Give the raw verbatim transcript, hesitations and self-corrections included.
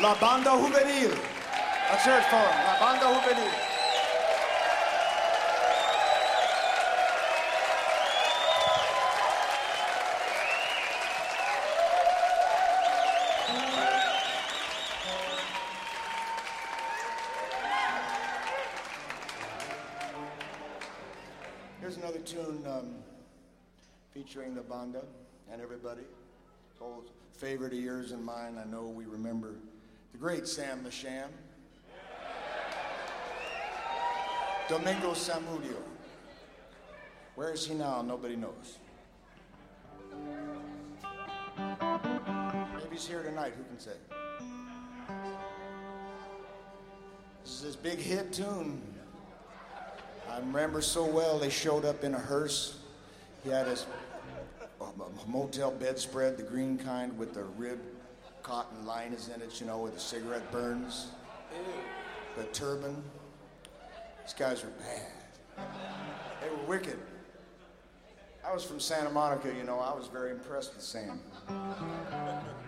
La Banda Juvenil. Let's hear it for them. La Banda Juvenil. Here's another tune um, featuring the Banda and everybody. Old favorite of yours and mine. I know we remember the great Sam the Sham. Domingo Samudio. Where is he now? Nobody knows. Maybe he's here tonight. Who can say? This is his big hit tune. I remember so well. They showed up in a hearse. He had his a motel bedspread, the green kind with the ribbed cotton liners in it, you know, where the cigarette burns. The turban. These guys were bad. They were wicked. I was from Santa Monica, you know. I was very impressed with Sam.